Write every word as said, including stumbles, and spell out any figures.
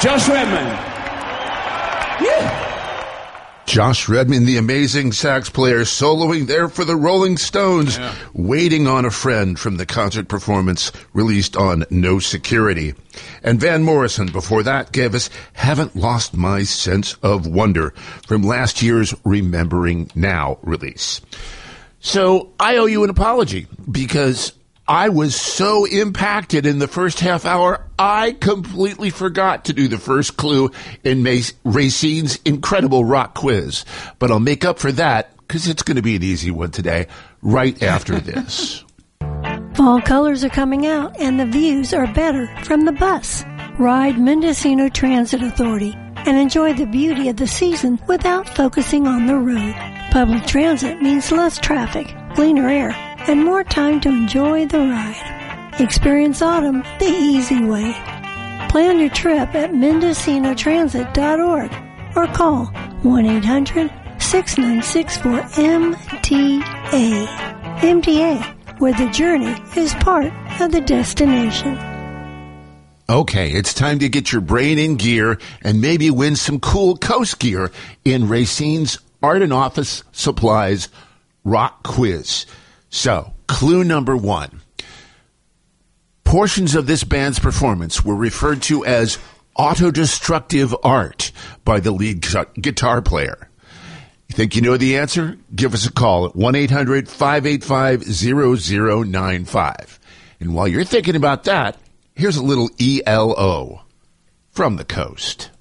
Josh Redman. Yeah. Josh Redman, the amazing sax player, soloing there for the Rolling Stones, yeah. Waiting on a Friend from the concert performance released on No Security. And Van Morrison, before that, gave us Haven't Lost My Sense of Wonder from last year's Remembering Now release. So I owe you an apology because I was so impacted in the first half hour, I completely forgot to do the first clue in Racine's incredible rock quiz. But I'll make up for that, because it's going to be an easy one today, right after this. Fall colors are coming out, and the views are better from the bus. Ride Mendocino Transit Authority and enjoy the beauty of the season without focusing on the road. Public transit means less traffic, cleaner air, and more time to enjoy the ride. Experience autumn the easy way. Plan your trip at mendocino transit dot org or call one eight hundred six nine six four M T A. M T A, where the journey is part of the destination. Okay, it's time to get your brain in gear and maybe win some cool coast gear in Racine's Art and Office Supplies Rock Quiz. So, clue number one. Portions of this band's performance were referred to as autodestructive art by the lead gu- guitar player. You think you know the answer? Give us a call at one eight hundred five eight five zero zero nine five. And while you're thinking about that, here's a little E L O from the coast.